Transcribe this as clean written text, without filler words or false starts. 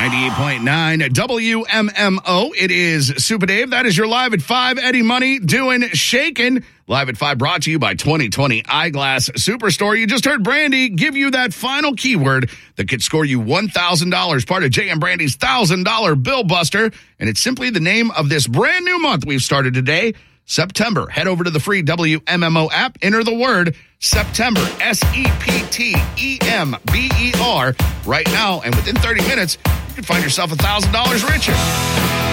98.9 WMMO. It is Super Dave. That is your Live at 5 Eddie Money doing shaking. Live at 5 brought to you by 2020 Eyeglass Superstore. You just heard Brandy give you that final keyword that could score you $1,000, part of J.M. Brandy's $1,000 Bill Buster. And it's simply the name of this brand new month we've started today, September. Head over to the free WMMO app. Enter the word September, September, right now. And within 30 minutes, you can find yourself $1,000 richer.